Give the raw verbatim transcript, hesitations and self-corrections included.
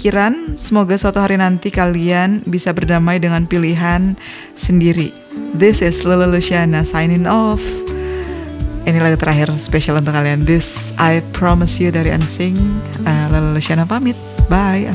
pikiran. Semoga suatu hari nanti kalian bisa berdamai dengan pilihan sendiri. This is Lulu Luciana signing off. Ini lagu terakhir spesial untuk kalian. This I Promise You dari N Sync. uh, Lulu Luciana pamit. Bye.